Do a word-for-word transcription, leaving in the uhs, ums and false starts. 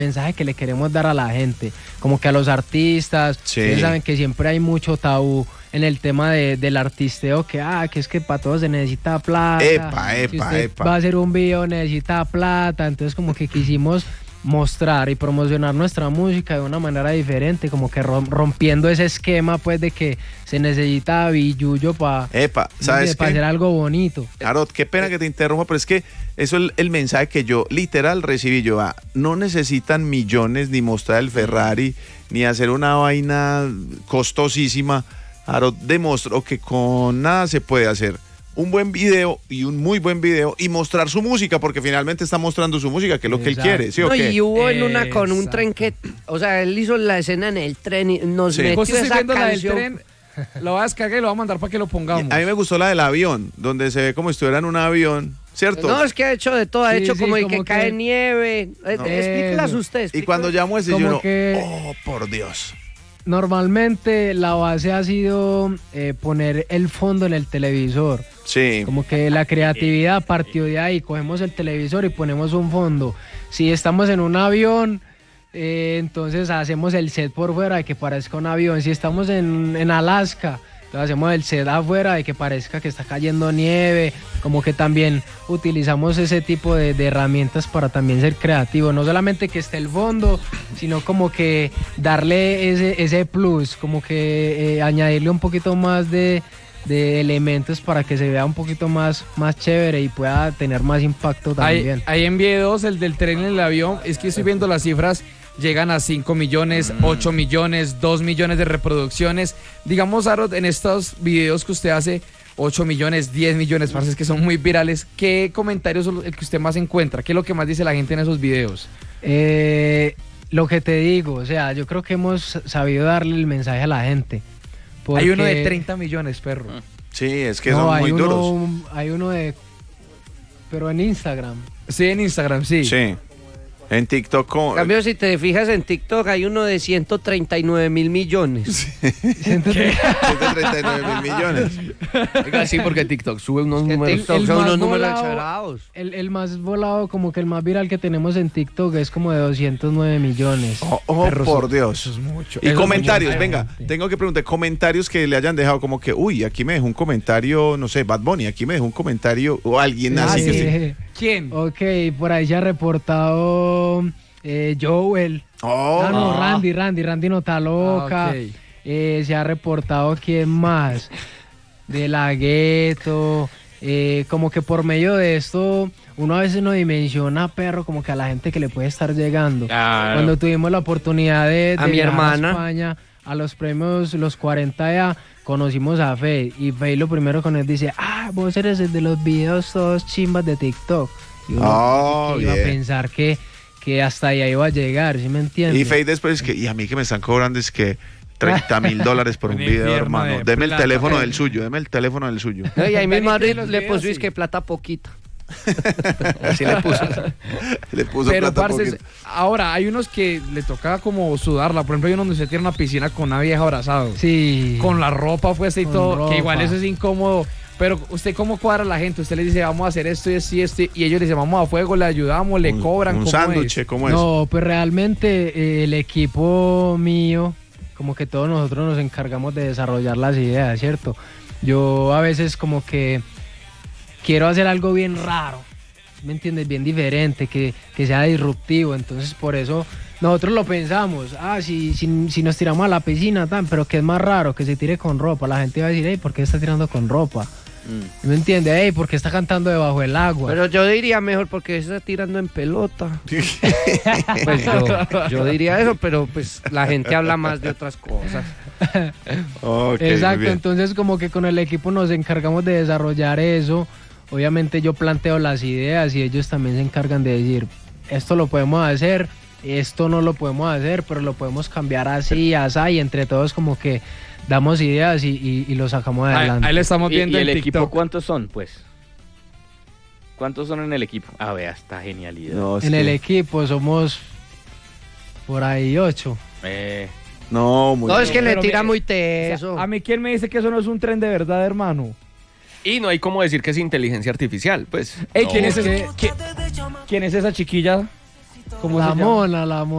mensaje que le queremos dar a la gente, como que a los artistas. Sí. Ustedes saben que siempre hay mucho tabú en el tema de, del artisteo, que ah, que es que para todos se necesita plata. Epa, Si epa, usted epa. va a hacer un video necesita plata, entonces como que quisimos mostrar y promocionar nuestra música de una manera diferente, como que rompiendo ese esquema pues de que se necesita billullo para Epa, ¿sabes qué? hacer algo bonito. Harold, qué pena que te interrumpa, pero es que eso es el, el mensaje que yo literal recibí. Yo, ah, no necesitan millones ni mostrar el Ferrari, ni hacer una vaina costosísima. Harold demostró que con nada se puede hacer un buen video y un muy buen video y mostrar su música, porque finalmente está mostrando su música, que es lo Exacto. que él quiere, ¿sí o No, qué? y hubo en una con un Exacto. tren que, o sea, él hizo la escena en el tren y nos Sí. metió Justo estoy esa viendo la del canción. tren, lo voy a descargar y lo voy a mandar para que lo pongamos. A mí me gustó la del avión, donde se ve como si estuviera en un avión, ¿cierto? No, es que ha hecho de todo, ha Sí, hecho sí, como el como que, que- cae nieve. Eh, No. Explíquelas Eso. usted. y explíquelas. cuando llamo ese, Como yo no, que- oh, por Dios. Normalmente la base ha sido eh, poner el fondo en el televisor. Sí. Como que la creatividad partió de ahí, cogemos el televisor y ponemos un fondo. Si estamos en un avión, eh, entonces hacemos el set por fuera de que parezca un avión. Si estamos en, en Alaska, entonces hacemos el set afuera de que parezca que está cayendo nieve. Como que también utilizamos ese tipo de, de herramientas para también ser creativos. No solamente que esté el fondo, sino como que darle ese, ese plus, como que eh, añadirle un poquito más de... de elementos para que se vea un poquito más, más chévere y pueda tener más impacto Ahí, también. ahí envié dos, el del tren y el avión. Es que estoy viendo las cifras, llegan a cinco millones, ocho millones, dos millones de reproducciones. Digamos, Harold, en estos videos que usted hace, ocho millones, diez millones, parce, que son muy virales. ¿Qué comentarios son el que usted más encuentra? ¿Qué es lo que más dice la gente en esos videos? Eh, lo que te digo, o sea, yo creo que hemos sabido darle el mensaje a la gente. Hay uno de porque- treinta millones, perro. Sí, es que no, son hay muy uno, duros. Hay uno de... Pero en Instagram. Sí, en Instagram, sí. Sí. En TikTok, ¿cómo? En cambio, si te fijas en TikTok, hay uno de ciento treinta y nueve mil millones. ciento treinta y nueve mil millones. Oiga, sí, porque TikTok sube unos Que números. TikTok el son más unos números volado- exagerados. El, el más volado, como que el más viral que tenemos en TikTok es como de doscientos nueve millones. Oh, oh, Perro, por eso- Dios. eso es mucho. Y Eso es comentarios, mucho. venga, tengo que preguntar, comentarios que le hayan dejado como que, uy, aquí me dejó un comentario, no sé, Bad Bunny, aquí me dejó un comentario, o alguien Ah, así que sí. sí. ¿Quién? Ok, por ahí se ha reportado eh, Joel. Oh, Ah, no, Ah. Randy, Randy, Randy no está loca. Ah, ok. Eh, se ha reportado quién más. De la gueto. Eh, como que por medio de esto, uno a veces no dimensiona, perro, como que a la gente que le puede estar llegando. Claro. Cuando tuvimos la oportunidad de, A de mi viajar hermana. a España, a los premios Los cuarenta ya, conocimos a Fey. Y Fey lo primero con él dice, ah, vos eres el de los videos todos chimbas de TikTok. Y uno Oh, que iba a bien. pensar que, que hasta allá iba a llegar, ¿sí me entiendes? Y Faye después que, y a mí que me están cobrando es que treinta mil dólares por un Un video, infierno hermano. de Deme el plata. teléfono del suyo, deme el teléfono del suyo. No, y ahí mismo Dale, le, los le videos, puso es sí. que plata poquita. Así le puso. Le puso Pero, plata parce, poquito. ahora hay unos que le toca como sudarla. Por ejemplo, hay uno donde se tiene una piscina con una vieja abrazado. Sí. Con la ropa puesta y Con todo. Que igual ropa. eso es incómodo. Pero usted cómo cuadra a la gente, usted les dice vamos a hacer esto y esto y esto y ellos le dicen vamos a fuego, le ayudamos, le Un- cobran. Un ¿cómo sándwich, es? ¿cómo es? No, pues realmente eh, el equipo mío, como que todos nosotros nos encargamos de desarrollar las ideas, ¿cierto? Yo a veces como que quiero hacer algo bien raro, ¿me entiendes? Bien diferente, que, que sea disruptivo, entonces por eso nosotros lo pensamos, ah, si, si, si nos tiramos a la piscina, tan, pero que es más raro que se tire con ropa, la gente va a decir, hey, ¿por qué está tirando con ropa? ¿Me entiendes? Hey, ¿por qué está cantando debajo del agua? Pero yo diría mejor porque está tirando en pelota. Pues yo, yo diría eso, pero pues la gente habla más de otras cosas. Ok, muy Exacto, bien. entonces como que con el equipo nos encargamos de desarrollar eso. Obviamente yo planteo las ideas y ellos también se encargan de decir, esto lo podemos hacer, esto no lo podemos hacer, pero lo podemos cambiar así, así, y entre todos como que damos ideas y, y, y lo sacamos Ahí, adelante. ahí le estamos ¿Y, viendo y el en equipo TikTok. cuántos son, pues? ¿Cuántos son en el equipo? Ah, vea, esta genialidad. No, es En el que- equipo somos por ahí ocho. Eh, no, muy No, bien. es que le Pero tira mire, muy O teso. sea, a mí quién me dice que eso no es un tren de verdad, hermano. y no hay como decir que es inteligencia artificial, pues. Ey, No. ¿quién, es Es ese- que- ¿quién, quién es esa chiquilla? ¿Cómo la se llama? mona, la mona.